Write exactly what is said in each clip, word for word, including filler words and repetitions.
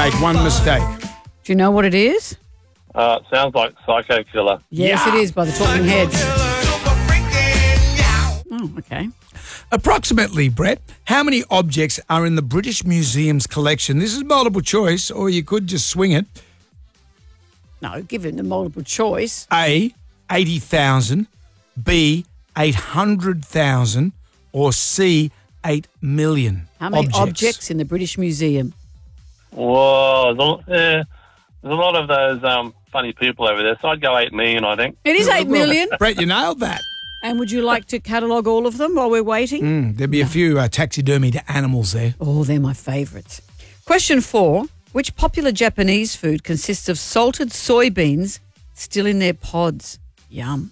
mistake, one mistake. Do you know what it is? Uh, sounds like Psycho Killer. Yes, Yeah. it is by the Talking Heads. Oh, okay. Approximately, Brett, how many objects are in the British Museum's collection? This is multiple choice, or you could just swing it. No, give him the multiple choice. A, eighty thousand, B, eight hundred thousand, or C, eight million How many objects. objects in the British Museum? Whoa, there's a, yeah, there's a lot of those um, funny people over there, so I'd go eight million, I think. It is eight million. Brett, you nailed that. And would you like to catalogue all of them while we're waiting? Mm, there'd be a few uh, taxidermied animals there. Oh, they're my favourites. Question four. Which popular Japanese food consists of salted soybeans still in their pods? Yum.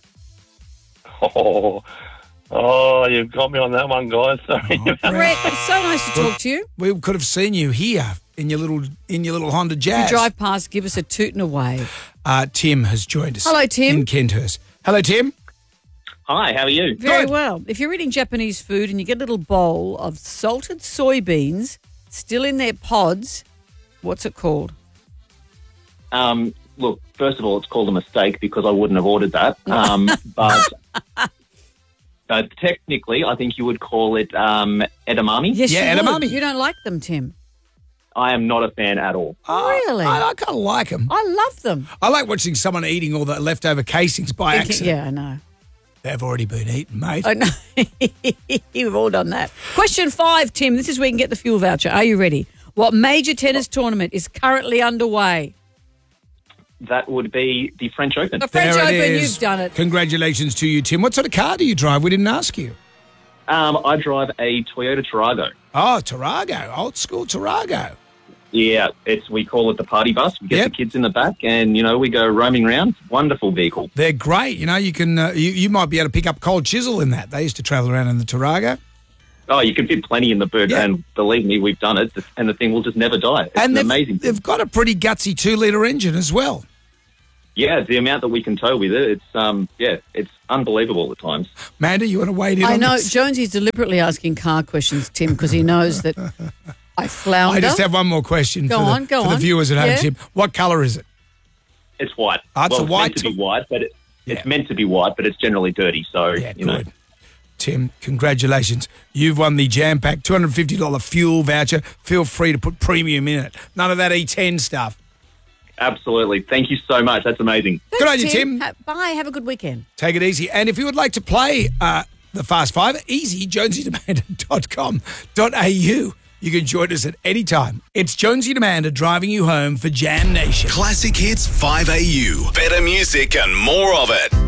Oh, oh, you've got me on that one, guys. Sorry. Brett, it's so nice to talk to you. We could have seen you here in your little in your little Honda If Jazz. you drive past, give us a toot and a wave. Uh, Tim has joined us. Hello, Tim. In Kenthurst. Hello, Tim. Hi, how are you? Very Good. well. If you're eating Japanese food and you get a little bowl of salted soybeans still in their pods, what's it called? Um, look, first of all, it's called a mistake because I wouldn't have ordered that. Um, but uh, technically, I think you would call it um, edamame. Yes, Yeah, you would. edamame. You don't like them, Tim. I am not a fan at all. Really? I, I kind of like them. I love them. I like watching someone eating all the leftover casings by Thinking- accident. yeah, I know. They've already been eaten, mate. I know. We've all done that. Question five, Tim. This is where you can get the fuel voucher. Are you ready? What major tennis tournament is currently underway? That would be the French Open. The French There Open, it is. you've done it. Congratulations to you, Tim. What sort of car do you drive? We didn't ask you. Um, I drive a Toyota Tarago. Oh, Tarago. Old school Tarago. Yeah, it's we call it the party bus. We get Yep. the kids in the back, and you know we go roaming around. Wonderful vehicle. They're great. You know, you can uh, you, you might be able to pick up Cold Chisel in that. They used to travel around in the Tarago. Oh, you can fit plenty in the boot, Yeah. and believe me, we've done it, and the thing will just never die. It's and an they've, amazing. thing. they've got a pretty gutsy two-litre engine as well. Yeah, the amount that we can tow with it, it's um, yeah, it's unbelievable at times. Amanda, you want to wade in I on know this? Jonesy's deliberately asking car questions, Tim, because he knows that I flounder. I just have one more question Go for, on, the, go for the on. viewers at home, Yeah. Tim. What colour is it? It's white. Oh, it's well, a it's white meant to top. be white, but it, Yeah. it's meant to be white, but it's generally dirty. So Yeah, you know, good. Tim, congratulations. You've won the Jam Pack two hundred fifty dollars fuel voucher. Feel free to put premium in it. None of that E ten stuff. absolutely. Thank you so much. That's amazing. Thanks, Good on you, Tim. Ha- bye. Have a good weekend. Take it easy. And if you would like to play uh, the Fast Five, easy, jonesy demand dot com dot a u. You can join us at any time. It's Jonesy Demander driving you home for Jam Nation. Classic Hits five A U. Better music and more of it.